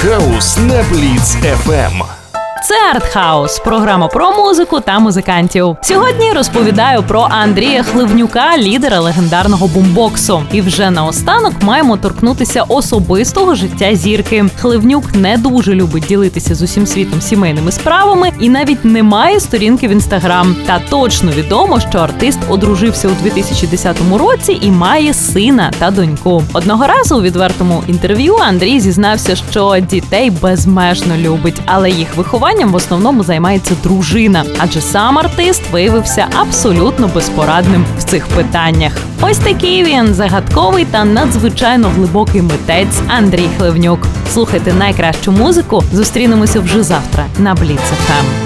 Артхаус на Бліц FM. Це Артхаус – програма про музику та музикантів. Сьогодні розповідаю про Андрія Хливнюка, лідера легендарного бумбоксу. І вже наостанок маємо торкнутися особистого життя зірки. Хливнюк не дуже любить ділитися з усім світом сімейними справами і навіть не має сторінки в Інстаграм. Та точно відомо, що артист одружився у 2010 році і має сина та доньку. Одного разу у відвертому інтерв'ю Андрій зізнався, що дітей безмежно любить, але їх вихованням в основному займається дружина, адже сам артист виявився абсолютно безпорадним в цих питаннях. Ось такий він, загадковий та надзвичайно глибокий митець Андрій Хливнюк. Слухайте найкращу музику, зустрінемося вже завтра на Бліц FM.